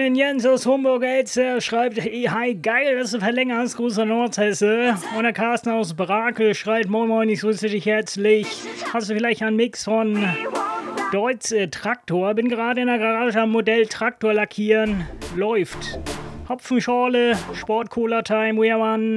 den Jens aus Homburg-Elze, schreibt, hi, geil, dass du verlängerst, Gruß an Nordhesse. Und der Carsten aus Brakel schreibt, moin moin, ich grüße dich herzlich. Hast du vielleicht einen Mix von Deutz Traktor? Bin gerade in der Garage am Modell Traktor lackieren. Läuft. Hopfenschorle, Sport-Cola-Time, we are one.